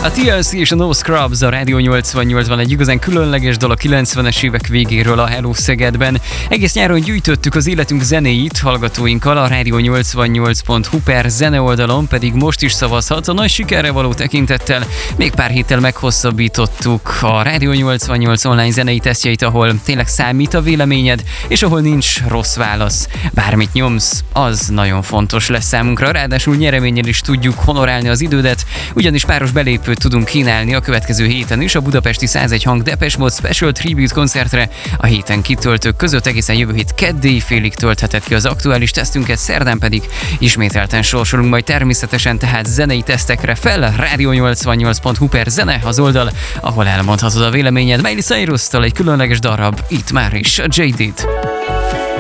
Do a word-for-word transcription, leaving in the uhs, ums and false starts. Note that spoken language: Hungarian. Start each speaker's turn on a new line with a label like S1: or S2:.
S1: A té el cé és a No Scrubs a Rádió nyolcvannyolcban egy igazán különleges dal a kilencvenes évek végéről a Hello Szegedben. Egész nyáron gyűjtöttük az életünk zenéit hallgatóinkkal, a rádió nyolcvannyolc pont hu per zene oldalon pedig most is szavazhatsz a nagy sikerre való tekintettel. Még pár héttel meghosszabbítottuk a Rádió nyolcvannyolc online zenei tesztjeit, ahol tényleg számít a véleményed, és ahol nincs rossz válasz. Bármit nyomsz, az nagyon fontos lesz számunkra, ráadásul nyereménnyel is tudjuk honorálni az idődet, ugyanis páros belépőt tudunk kínálni a következő héten is a budapesti százegy hang Depeche Mode Special Tribute koncertre. A héten kitöltők között egészen jövő hét keddéi félig töltheted ki az aktuális tesztünket, szerdán pedig ismételten sorsolunk majd természetesen, tehát zenei tesztekre fel. Rádió nyolcvannyolc pont hu per zene az oldal, ahol elmondhatod a véleményed. Miley Cyrus-tól egy különleges darab, itt már is a jé dé-t.